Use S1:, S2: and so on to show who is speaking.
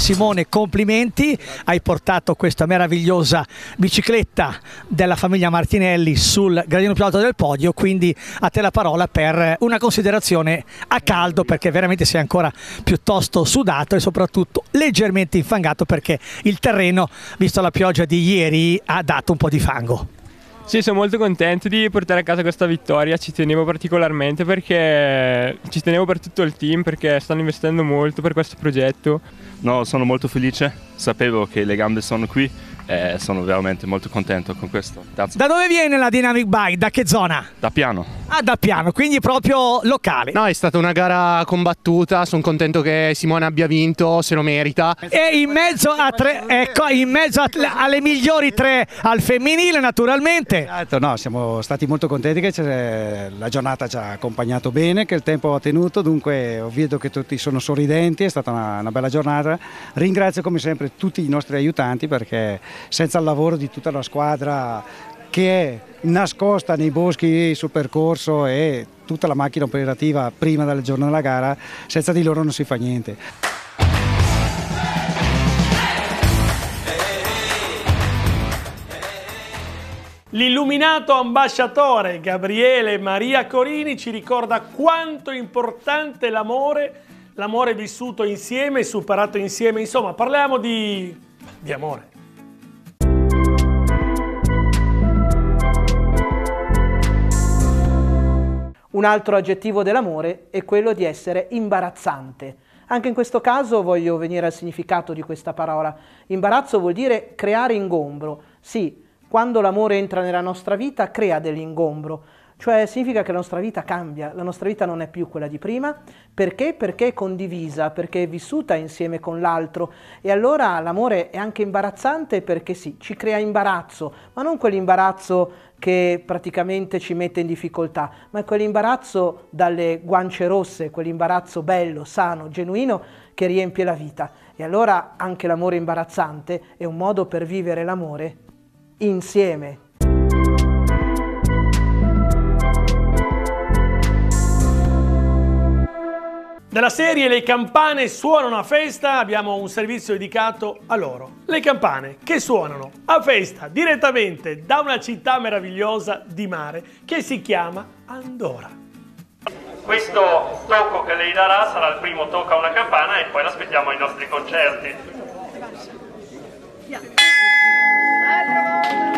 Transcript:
S1: Simone, complimenti, hai portato questa meravigliosa bicicletta della famiglia Martinelli sul gradino più alto del podio, quindi a te la parola per una considerazione a caldo, perché veramente sei ancora piuttosto sudato e soprattutto leggermente infangato, perché il terreno, visto la pioggia di ieri, ha dato un po' di fango.
S2: Sì, sono molto contento di portare a casa questa vittoria, ci tenevo particolarmente perché ci tenevo per tutto il team, perché stanno investendo molto per questo progetto.
S3: No, sono molto felice, sapevo che le gambe sono qui e sono veramente molto contento con questo. Grazie.
S1: Da dove viene la Dynamic Bike? Da che zona?
S3: Da Piano.
S1: Ah, da Piano, quindi proprio locale.
S4: No, è stata una gara combattuta, sono contento che Simone abbia vinto, se lo merita.
S1: E in mezzo a tre, ecco, in mezzo alle migliori tre al femminile, naturalmente.
S5: Esatto, no, siamo stati molto contenti che la giornata ci ha accompagnato bene, che il tempo ha tenuto, dunque ho visto che tutti sono sorridenti, è stata una bella giornata. Ringrazio come sempre tutti i nostri aiutanti, perché senza il lavoro di tutta la squadra che è nascosta nei boschi sul percorso e tutta la macchina operativa prima del giorno della gara, senza di loro non si fa niente.
S6: L'illuminato ambasciatore Gabriele Maria Corini ci ricorda quanto è importante l'amore vissuto insieme, superato insieme, insomma parliamo di amore.
S7: Un altro aggettivo dell'amore è quello di essere imbarazzante. Anche in questo caso voglio venire al significato di questa parola. Imbarazzo vuol dire creare ingombro. Sì, quando l'amore entra nella nostra vita crea dell'ingombro, cioè significa che la nostra vita cambia, la nostra vita non è più quella di prima. Perché? Perché è condivisa, perché è vissuta insieme con l'altro, e allora l'amore è anche imbarazzante perché sì, ci crea imbarazzo, ma non quell'imbarazzo che praticamente ci mette in difficoltà, ma è quell'imbarazzo dalle guance rosse, quell'imbarazzo bello, sano, genuino che riempie la vita. E allora anche l'amore imbarazzante è un modo per vivere l'amore insieme.
S6: Nella serie Le campane suonano a festa abbiamo un servizio dedicato a loro. Le campane che suonano a festa direttamente da una città meravigliosa di mare che si chiama Andorra. Questo tocco che lei darà sarà il primo tocco a una campana e poi l'aspettiamo ai nostri concerti.